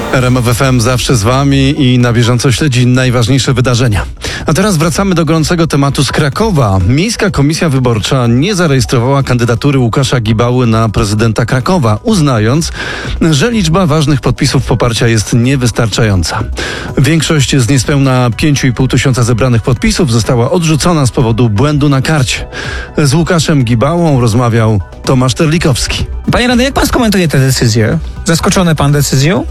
RMF FM zawsze z wami i na bieżąco śledzi najważniejsze wydarzenia. A teraz wracamy do gorącego tematu z Krakowa. Miejska Komisja Wyborcza nie zarejestrowała kandydatury Łukasza Gibały na prezydenta Krakowa, uznając, że liczba ważnych podpisów poparcia jest niewystarczająca. Większość z niespełna 5,5 tysiąca zebranych podpisów została odrzucona z powodu błędu na karcie. Z Łukaszem Gibałą rozmawiał Tomasz Terlikowski. Panie radny, jak pan skomentuje tę decyzję? Zaskoczony pan decyzją?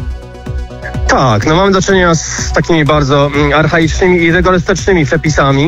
Tak, mamy do czynienia z takimi bardzo archaicznymi i rygorystycznymi przepisami.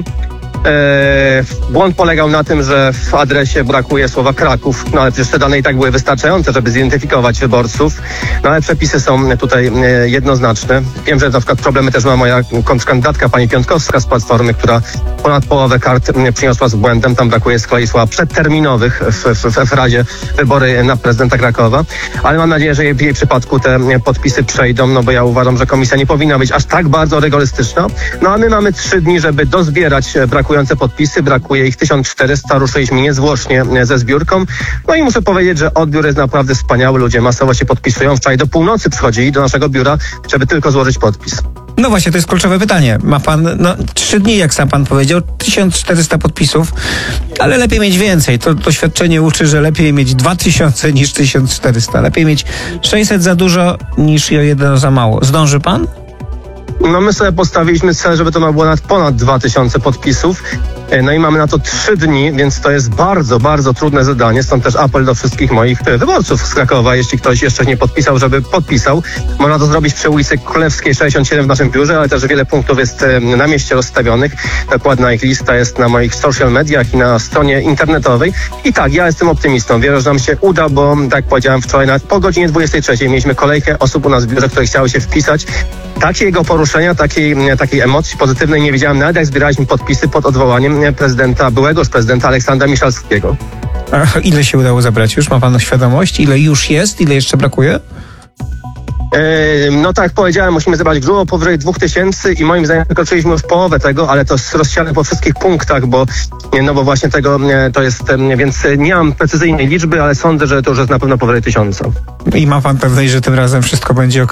Błąd polegał na tym, że w adresie brakuje słowa Kraków, ale przecież te dane i tak były wystarczające, żeby zidentyfikować wyborców. Ale przepisy są tutaj jednoznaczne. Wiem, że na przykład problemy też ma moja kontrkandydatka, pani Piątkowska z Platformy, która ponad połowę kart przyniosła z błędem. Tam brakuje z kolei słowa przedterminowych w frazie wybory na prezydenta Krakowa. Ale mam nadzieję, że w jej przypadku te podpisy przejdą, bo ja uważam, że komisja nie powinna być aż tak bardzo rygorystyczna. A my mamy 3 dni, żeby dozbierać brakujące podpisy. Brakuje ich 1400. Ruszyliśmy niezwłocznie ze zbiórką. I muszę powiedzieć, że odbiór jest naprawdę wspaniały. Ludzie masowo się podpisują. Wczoraj do północy przychodzili do naszego biura, żeby tylko złożyć podpis. No właśnie, to jest kluczowe pytanie. Ma pan 3 dni, jak sam pan powiedział, 1400 podpisów, ale lepiej mieć więcej. To doświadczenie uczy, że lepiej mieć 2000 niż 1400. Lepiej mieć 600 za dużo niż 1 za mało. Zdąży pan? My sobie postawiliśmy cel, żeby to było nawet ponad 2000 podpisów. I mamy na to 3 dni, więc to jest bardzo, bardzo trudne zadanie. Stąd też apel do wszystkich moich wyborców z Krakowa. Jeśli ktoś jeszcze nie podpisał, żeby podpisał. Można to zrobić przy ulicy Królewskiej 67 w naszym biurze, ale też wiele punktów jest na mieście rozstawionych. Dokładna ich lista jest na moich social mediach i na stronie internetowej. I tak, ja jestem optymistą. Wierzę, że nam się uda, bo tak jak powiedziałem wczoraj, nawet po godzinie 23 mieliśmy kolejkę osób u nas w biurze, które chciały się wpisać. Takiego poruszenia, takiej emocji pozytywnej nie widziałem, nawet jak zbieraliśmy podpisy pod odwołaniem byłego prezydenta Aleksandra Miszalskiego. A ile się udało zabrać już? Ma pan świadomość? Ile już jest? Ile jeszcze brakuje? Tak jak powiedziałem, musimy zebrać grubo powyżej 2000 i moim zdaniem przekroczyliśmy już połowę tego, ale to jest rozsiane po wszystkich punktach, bo właśnie tego to jest, więc nie mam precyzyjnej liczby, ale sądzę, że to już jest na pewno powyżej 1000. I ma pan pewność, że tym razem wszystko będzie